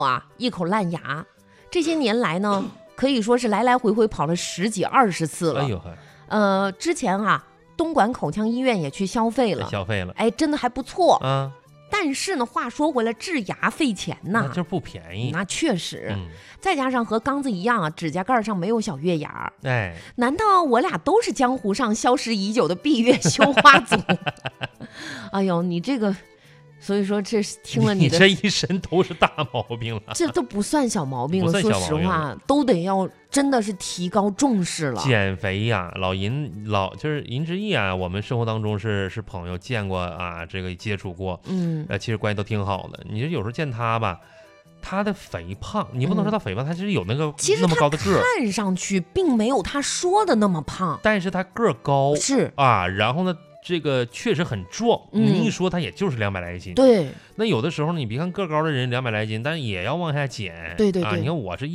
啊，一口烂牙。这些年来呢，可以说是来来回回跑了10几20次了。 哎呦之前啊，东莞口腔医院也去消费了，哎，真的还不错啊。 但是呢，话说回来，治牙费钱呐， 那这不便宜。 那确实，再加上和刚子一样啊，指甲盖上没有小月牙。 哎， 难道我俩都是江湖上消失已久的闭月羞花族？哎呦，你这个。所以说，这听了你这一身都是大毛病了， 这都不算小毛病了。说实话，都得要真的是提高重视了。 减肥呀，就是银之毅啊，我们生活当中是朋友，见过啊，这个接触过，其实关系都挺好的。你说有时候见他吧，他的肥胖，你不能说他肥胖，他其实有那个那么高的个儿， 看上去并没有他说的那么胖， 但是他个儿高是啊，然后呢。这个确实很壮，你一说他也就是200来斤。 对， 那有的时候你别看个高的人200来斤，但是也要往下减。 对对对， 你看我是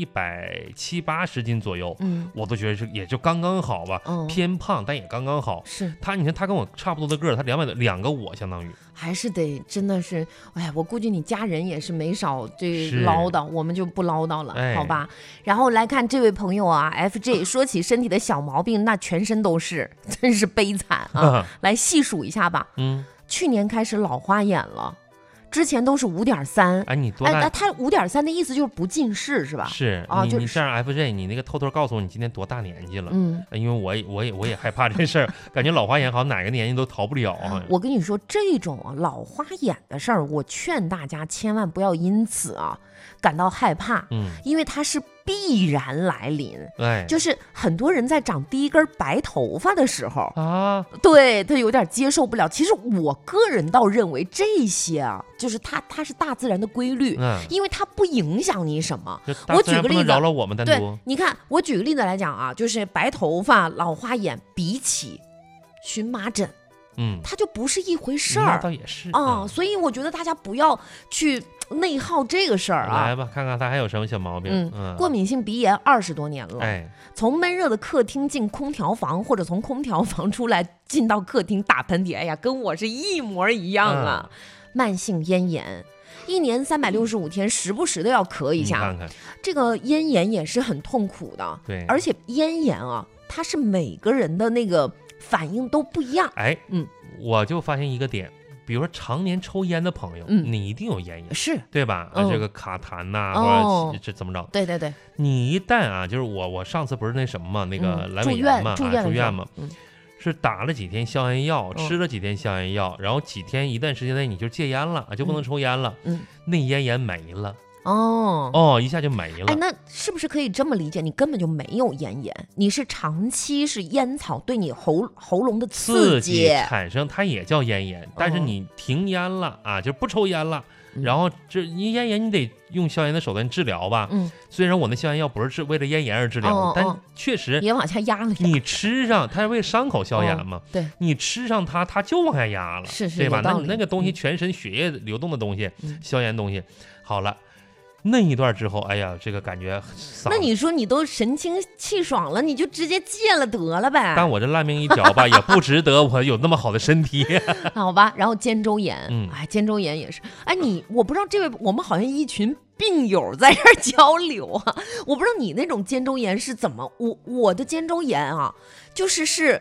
170、80斤左右，我都觉得是也就刚刚好吧，偏胖但也刚刚好。 是他，你看他跟我差不多的个儿，他200个我相当于。 还是得真的是，哎呀，我估计你家人也是没少这唠叨，我们就不唠叨了，好吧？然后来看这位朋友啊 ，FJ 说起身体的小毛病，那全身都是，真是悲惨啊！来细数一下吧。去年开始老花眼了。之前都是5.3， 哎，你多大？ 哎，他5.3的意思就是不近视是吧？ 是啊，你这样 FJ， 你那个偷偷告诉我你今年多大年纪了？因为我也害怕这事儿，感觉老花眼好像哪个年纪都逃不了啊。 我跟你说，这种老花眼的事儿，我劝大家千万不要因此啊感到害怕，因为它是必然来临。就是很多人在长第一根白头发的时候啊，对他有点接受不了。其实我个人倒认为这些啊，就是它是大自然的规律，因为它不影响你什么。我举个例子， 饶了我们单独。 对，你看，我举个例子来讲啊，就是白头发、老花眼比起荨麻疹。它就不是一回事儿， 那倒也是啊，所以我觉得大家不要去内耗这个事儿啊。 来吧，看看他还有什么小毛病。 过敏性鼻炎20多年了，从闷热的客厅进空调房，或者从空调房出来进到客厅打喷嚏，哎呀，跟我是一模一样啊。慢性咽炎，1年365天，时不时的要咳一下。 看看这个咽炎也是很痛苦的， 对， 而且咽炎啊，它是每个人的那个反应都不一样。 我就发现一个点，比如说常年抽烟的朋友，你一定有咽炎， 是对吧？这个卡痰呐，或者这怎么着？ 对对对， 你一旦啊，就是我上次不是那什么嘛，那个阑尾炎嘛，住院嘛，是打了几天消炎药，吃了几天消炎药，然后几天一段时间内你就戒烟了，就不能抽烟了，那咽炎没了。一下就没了。 哎，那是不是可以这么理解？你根本就没有咽炎，你是长期是烟草对你喉咙的刺激产生，它也叫咽炎。但是你停烟了啊，就不抽烟了，然后你咽炎你得用消炎的手段治疗吧。虽然我那消炎药不是为了咽炎而治疗，但确实也往下压了。 你吃上它是为伤口消炎嘛？ 对， 你吃上它就往下压了， 是对吧？那你那个东西全身血液流动的东西，消炎东西，好了。那一段之后，哎呀，这个感觉。 那你说你都神清气爽了，你就直接戒了得了呗。 但我这烂命一条吧，也不值得我有那么好的身体。 好吧，然后肩周炎，肩周炎也是。哎，我不知道这位，我们好像一群病友在这儿交流啊，我不知道你那种肩周炎是怎么，我的肩周炎啊，是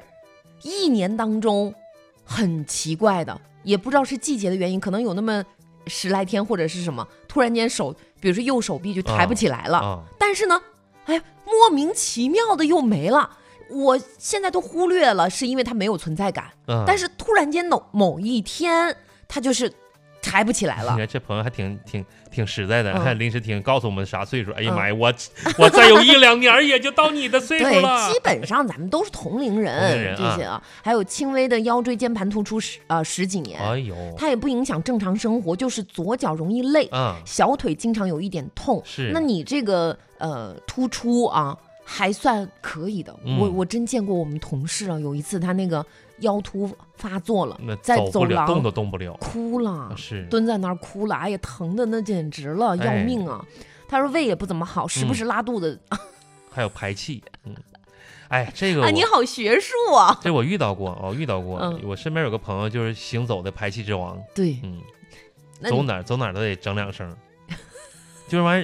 1年当中很奇怪的，也不知道是季节的原因，可能有那么10来天或者是什么，突然间比如说右手臂就抬不起来了，但是呢，哎，莫名其妙的又没了。我现在都忽略了，是因为它没有存在感，但是突然间某一天，它就是抬不起来了。 你看这朋友还挺实在的，临时挺告诉我们啥岁数。哎呀妈呀，我再有1、2年也就到你的岁数了。 对，基本上咱们都是同龄人这些啊。还有轻微的腰椎间盘突出10几年， 哎呦， 它也不影响正常生活，就是左脚容易累，小腿经常有一点痛。 是， 那你这个突出啊，还算可以的。我真见过我们同事啊，有一次他那个腰突发作了，在走廊动都动不了， 哭了， 是蹲在那儿哭了，哎呀，疼的那简直了，要命啊！他说胃也不怎么好，时不时拉肚子， 还有排气，哎，这个你好学术啊！ 这我遇到过，我身边有个朋友就是行走的排气之王， 对， 走哪都得整2声。 就是完